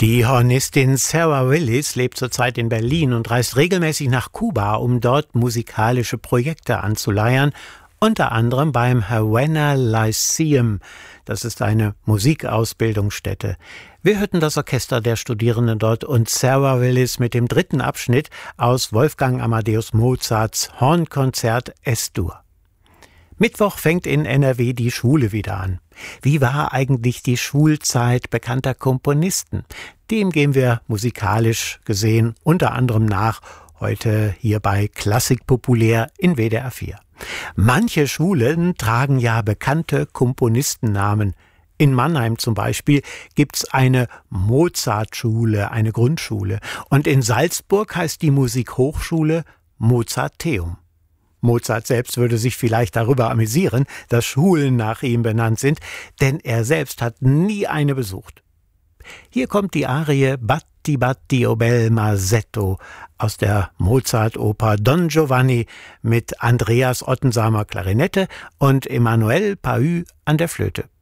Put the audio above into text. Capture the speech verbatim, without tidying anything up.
Die Hornistin Sarah Willis lebt zurzeit in Berlin und reist regelmäßig nach Kuba, um dort musikalische Projekte anzuleiern, unter anderem beim Havana Lyceum. Das ist eine Musikausbildungsstätte. Wir hörten das Orchester der Studierenden dort und Sarah Willis mit dem dritten Abschnitt aus Wolfgang Amadeus Mozarts Hornkonzert Es-Dur. Mittwoch fängt in N R W die Schule wieder an. Wie war eigentlich die Schulzeit bekannter Komponisten? Dem gehen wir musikalisch gesehen unter anderem nach, heute hier bei Klassik populär in W D R vier. Manche Schulen tragen ja bekannte Komponistennamen. In Mannheim zum Beispiel gibt's eine Mozartschule, eine Grundschule. Und in Salzburg heißt die Musikhochschule Mozarteum. Mozart selbst würde sich vielleicht darüber amüsieren, dass Schulen nach ihm benannt sind, denn er selbst hat nie eine besucht. Hier kommt die Arie Batti Batti o bel Masetto aus der Mozart-Oper Don Giovanni mit Andreas Ottensamer Klarinette und Emmanuel Pahü an der Flöte.